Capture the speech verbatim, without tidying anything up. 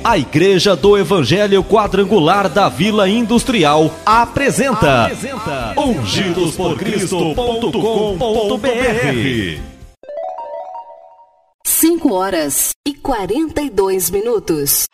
A Igreja do Evangelho Quadrangular da Vila Industrial apresenta, apresenta ungidos por cristo ponto com ponto br. cinco horas e quarenta e dois minutos.